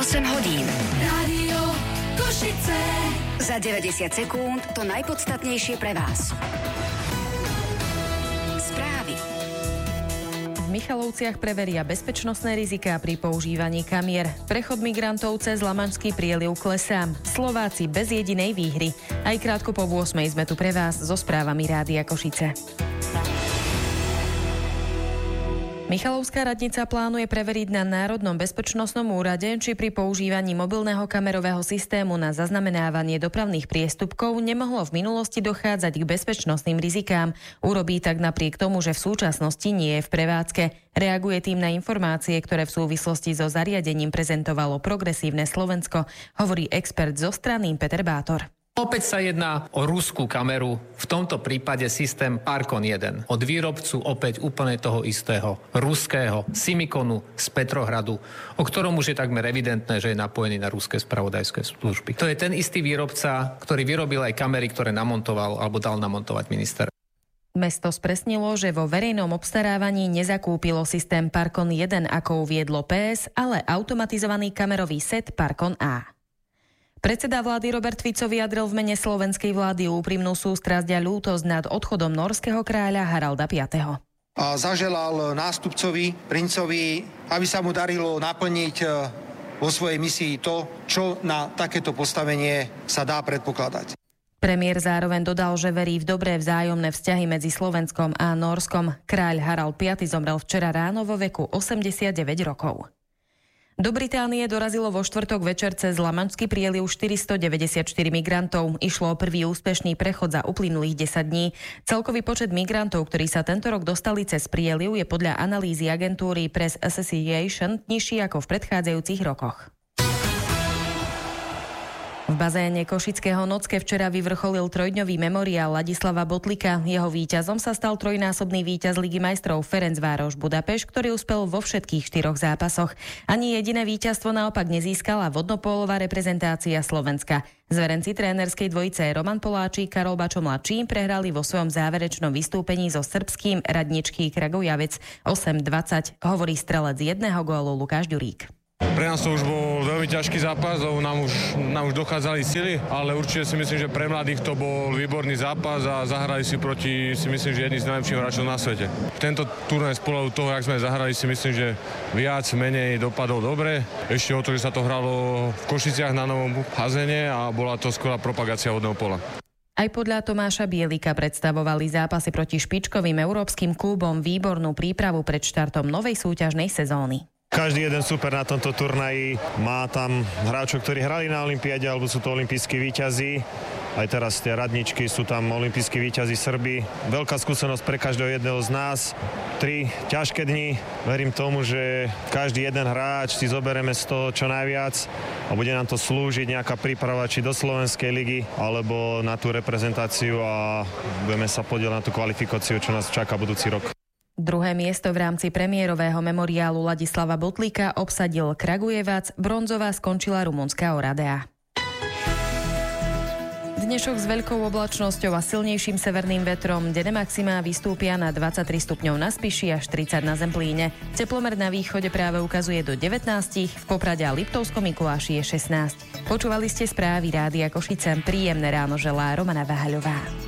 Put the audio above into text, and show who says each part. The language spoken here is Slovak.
Speaker 1: hodín.
Speaker 2: Rádio Košice.
Speaker 1: Za 90 sekúnd to najpodstatnejšie pre vás. Správy.
Speaker 3: V Michalovciach preveria bezpečnostné riziká pri používaní kamier. Prechod migrantov cez Lamanšský prieliv klesá. Slováci bez jedinej výhry. Aj krátko po 8 sme tu pre vás so správami Rádia Košice. Michalovská radnica plánuje preveriť na Národnom bezpečnostnom úrade, či pri používaní mobilného kamerového systému na zaznamenávanie dopravných priestupkov nemohlo v minulosti dochádzať k bezpečnostným rizikám. Urobí tak napriek tomu, že v súčasnosti nie je v prevádzke. Reaguje tým na informácie, ktoré v súvislosti so zariadením prezentovalo Progresívne Slovensko, hovorí expert zo strany Peter Bátor.
Speaker 4: Opäť sa jedná o ruskú kameru, v tomto prípade systém Parkon 1. Od výrobcu opäť úplne toho istého, ruského Simikonu z Petrohradu, o ktorom už je takmer evidentné, že je napojený na ruské spravodajské služby. To je ten istý výrobca, ktorý vyrobil aj kamery, ktoré namontoval alebo dal namontovať minister.
Speaker 3: Mesto spresnilo, že vo verejnom obstarávaní nezakúpilo systém Parkon 1, ako uviedlo PS, ale automatizovaný kamerový set Parkon A. Predseda vlády Robert Fico vyjadril v mene slovenskej vlády úprimnú sústrasť a ľútosť nad odchodom norského kráľa Haralda V.
Speaker 5: A zaželal nástupcovi, princovi, aby sa mu darilo naplniť vo svojej misii to, čo na takéto postavenie sa dá predpokladať.
Speaker 3: Premiér zároveň dodal, že verí v dobré vzájomné vzťahy medzi Slovenskom a Nórskom. Kráľ Harald V. zomrel včera ráno vo veku 89 rokov. Do Británie dorazilo vo štvrtok večer cez Lamanšský prieliv 494 migrantov. Išlo o prvý úspešný prechod za uplynulých 10 dní. Celkový počet migrantov, ktorí sa tento rok dostali cez prieliv, je podľa analýzy agentúry Press Association nižší ako v predchádzajúcich rokoch. V bazéne Košického Nocke včera vyvrcholil trojdňový memoriál Ladislava Botlika. Jeho víťazom sa stal trojnásobný víťaz Ligy majstrov Ferencvároš Budapešť, ktorý uspel vo všetkých 4 zápasoch. Ani jediné víťazstvo naopak nezískala vodnopólová reprezentácia Slovenska. Zverenci trénerskej dvojice Roman Poláčik, Karol Bačo mladší prehrali vo svojom záverečnom vystúpení so srbským Radničky Kragujevac 8-20, hovorí strelec jedného gólu Lukáš Ďurík.
Speaker 6: Pre nás to už bol veľmi ťažký zápas, lebo nám už dochádzali sily, ale určite si myslím, že pre mladých to bol výborný zápas a zahrali si proti, si myslím, že jedni z najlepších hráčov na svete. Tento turnaj z pohľadu toho, jak sme zahrali, si myslím, že viac menej dopadol dobre. Ešte o to, že sa to hralo v Košiciach na novom hazene a bola to skvelá propagácia vodného pola.
Speaker 3: Aj podľa Tomáša Bielika predstavovali zápasy proti špičkovým európskym klubom výbornú prípravu pred štartom novej súťažnej sezóny.
Speaker 7: Každý jeden super na tomto turnaji. Má tam hráčov, ktorí hrali na olympiáde, alebo sú to olympijskí víťazi. Aj teraz tie Radničky, sú tam olympijskí víťazi Srby. Veľká skúsenosť pre každého jedného z nás. 3 ťažké dni. Verím tomu, že každý jeden hráč si zoberieme z toho čo najviac a bude nám to slúžiť nejaká príprava či do Slovenskej ligy, alebo na tú reprezentáciu a budeme sa podieľať na tú kvalifikáciu, čo nás čaká budúci rok.
Speaker 3: Druhé miesto v rámci premiérového memoriálu Ladislava Botlika obsadil Kragujevac, bronzová skončila rumunská Oradea. Dnešok s veľkou oblačnosťou a silnejším severným vetrom, denné maximá vystúpia na 23 stupňov na Spiši až 30 na Zemplíne. Teplomer na východe práve ukazuje do 19, v Poprade a Liptovskom Mikuláši je 16. Počúvali ste správy Rádia Košice, príjemné ráno želá Romana Váhaľová.